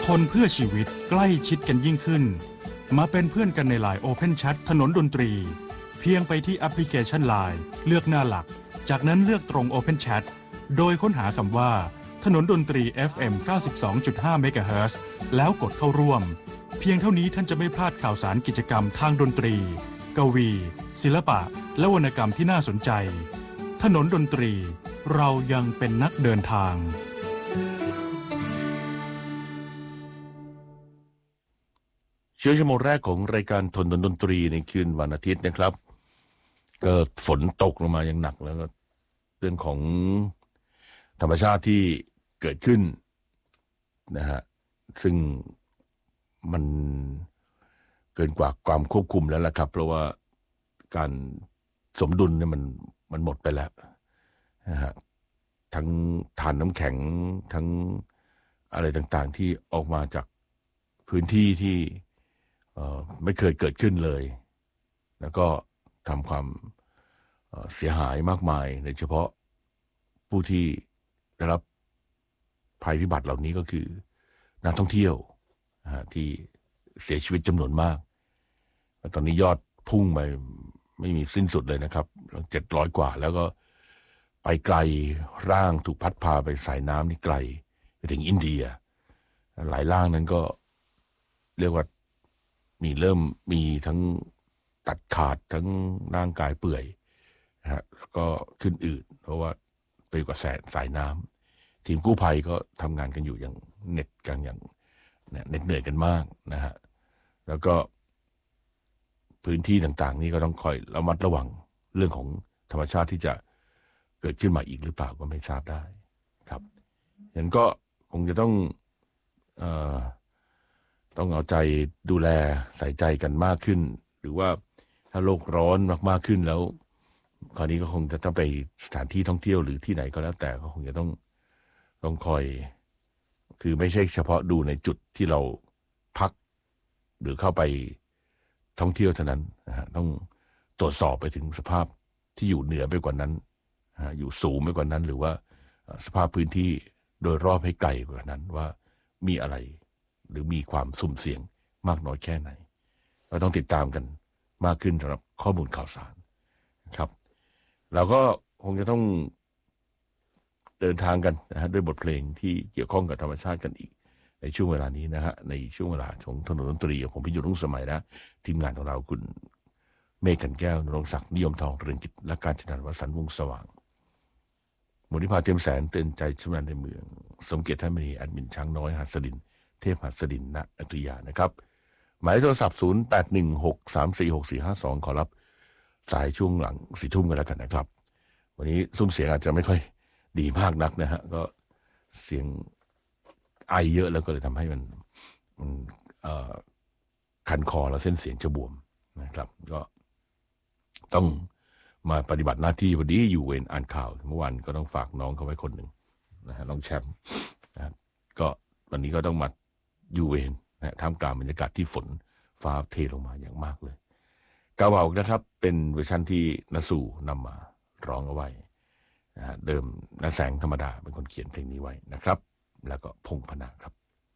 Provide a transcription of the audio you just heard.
คนเพื่อชีวิตใกล้ชิดกันยิ่งขึ้นมาเป็นเพื่อนกันใน LINE Open Chat ถนนดนตรีเพียงไปที่แอปพลิเคชัน LINE เลือกหน้าหลักจากนั้นเลือกตรง Open Chat โดยค้นหาคำว่าถนนดนตรี FM 92.5 MHz แล้วกดเข้าร่วมเพียงเท่านี้ท่านจะไม่พลาดข่าวสารกิจกรรมทางดนตรีกวีศิลปะและวรรณกรรมที่น่าสนใจถนนดนตรีเรายังเป็นนักเดินทางชั่วโมงแรกของรายการถนนดนตรีในคืนวันอาทิตย์นะครับก็ฝนตกลงมาอย่างหนักแล้วก็เรื่องของธรรมชาติที่เกิดขึ้นนะฮะซึ่งมันเกินกว่าความควบคุมแล้วล่ะครับเพราะว่าการสมดุลเนี่ยมันหมดไปแล้วนะฮะทั้งทานน้ำแข็งทั้งอะไรต่างๆที่ออกมาจากพื้นที่ที่ไม่เคยเกิดขึ้นเลยแล้วก็ทำความเสียหายมากมายโดยเฉพาะผู้ที่ได้รับภัยพิบัติเหล่านี้ก็คือนักท่องเที่ยวที่เสียชีวิตจำนวนมากตอนนี้ยอดพุ่งไปไม่มีสิ้นสุดเลยนะครับ700กว่าแล้วก็ไปไกลร่างถูกพัดพาไปสายน้ำนี่ไกลไปถึงอินเดียหลายร่างนั้นก็เรียกว่าเริ่มมีทั้งตัดขาดทั้งร่างกายเปื่อยนะฮะแล้วก็ขึ้นอืดเพราะว่าไปกับสายน้ำทีมกู้ภัยก็ทำงานกันอยู่อย่างเหน็ดเหนื่อยกันมากนะฮะแล้วก็พื้นที่ต่างๆนี่ก็ต้องคอยระมัดระวังเรื่องของธรรมชาติที่จะเกิดขึ้นมาอีกหรือเปล่าก็ไม่ทราบได้ครับฉะนั้นก็คงจะต้องเอาใจดูแลใส่ใจกันมากขึ้นหรือว่าถ้าโลกร้อนมากๆขึ้นแล้วคราวนี้ก็คงจะต้องไปสถานที่ท่องเที่ยวหรือที่ไหนก็แล้วแต่ก็คงจะต้องคอยคือไม่ใช่เฉพาะดูในจุดที่เราพักหรือเข้าไปท่องเที่ยวเท่านั้นนะฮะต้องตรวจสอบไปถึงสภาพที่อยู่เหนือไปกว่านั้นอยู่สูงไปกว่านั้นหรือว่าสภาพพื้นที่โดยรอบให้ไกลกว่านั้นว่ามีอะไรหรือมีความสุ่มเสี่ยงมากน้อยแค่ไหนเราต้องติดตามกันมากขึ้นสำหรับข้อมูลข่าวสารครับเราก็คงจะต้องเดินทางกันนะฮะด้วยบทเพลงที่เกี่ยวข้องกับธรรมชาติกันอีกในช่วงเวลานี้นะฮะในช่วงเวลาของถนนดนตรีผมพิยุทธ์รุ่งสมัยนะทีมงานของเราคุณเมฆขันแก้วนรงศักดิ์นิยมทองเรืองจิตและการชนะวสันต์วงสว่างมณิภาเทียมแสนเตือนใจชำนาญในเมืองสมเกียรติท่านมณีแอดมินช้างน้อยหัสดินเทพหัสดินณอัตยานะครับหมายเลขโทรศัพท์0816346452ขอรับสายช่วงหลัง4 ทุ่มกันแล้วกันนะครับวันนี้ซุ้มเสียงอาจจะไม่ค่อยดีมากนักนะฮะก็เสียงไอเยอะแล้วก็เลยทำให้มันคันคอแล้วเส้นเสียงจะบวมนะครับก็ต้องมาปฏิบัติหน้าที่พอดีอยู่เวรอ่านข่าวเมื่อวานก็ต้องฝากน้องเขาไว้คนหนึ่งนะฮะน้องแชมป์นะก็วันนี้ก็ต้องมาอยู่เวรนะท่ามกลางบรรยากาศที่ฝนฟ้าเทลงมาอย่างมากเลยกาวาวนะครับเป็นเวอร์ชันที่นสู่นำมาร้องเอาไว้นะฮะเดิมณแสงธรรมดาเป็นคนเขียนเพลงนี้ไว้นะครับแล้วก็พงษ์พนาครับ